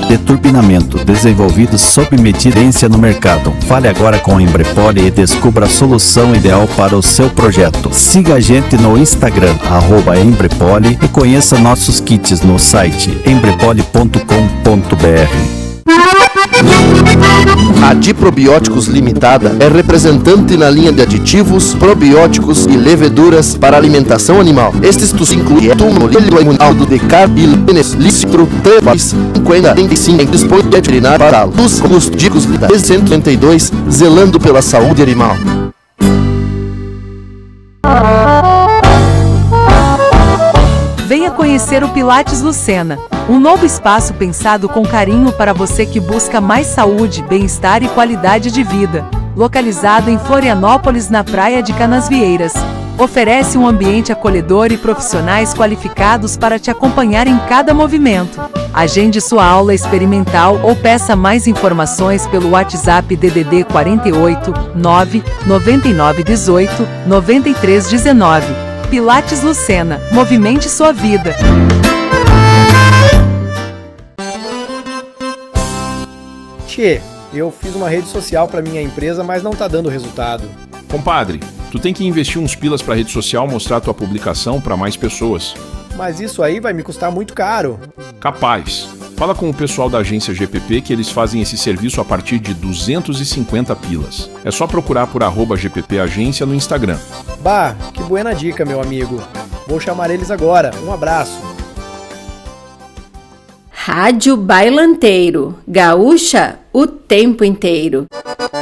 de turbinamento, desenvolvidos sob medida no mercado. Fale agora com a Embrepoly e descubra a solução ideal para o seu projeto. Siga a gente no Instagram, @Embrepoly, e conheça nossos kits no site embrepoly.com.br. A Diprobióticos Limitada é representante na linha de aditivos, probióticos e leveduras para alimentação animal. Estes incluem túmulo de carbilenes, listro, tapas, 55 dispõe de veterinário para luz com os dicos de 132, zelando pela saúde animal. Venha conhecer o Pilates Lucena, um novo espaço pensado com carinho para você que busca mais saúde, bem-estar e qualidade de vida. Localizado em Florianópolis, na Praia de Canasvieiras. Oferece um ambiente acolhedor e profissionais qualificados para te acompanhar em cada movimento. Agende sua aula experimental ou peça mais informações pelo WhatsApp DDD 48 9 99 18 93 19. Pilates Lucena, movimente sua vida. Tchê, eu fiz uma rede social para minha empresa, mas não tá dando resultado. Compadre, tu tem que investir uns pilas pra rede social, mostrar tua publicação para mais pessoas. Mas isso aí vai me custar muito caro. Capaz. Fala com o pessoal da agência GPP que eles fazem esse serviço a partir de 250 pilas. É só procurar por @GPP Agência no Instagram. Bah, que buena dica, meu amigo. Vou chamar eles agora. Um abraço. Rádio Bailanteiro, gaúcha o tempo inteiro.